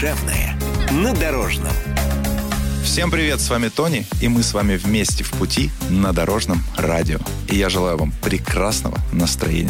Душевное на Дорожном. Всем привет, с вами Тони, и мы с вами вместе в пути на Дорожном радио. И я желаю вам прекрасного настроения.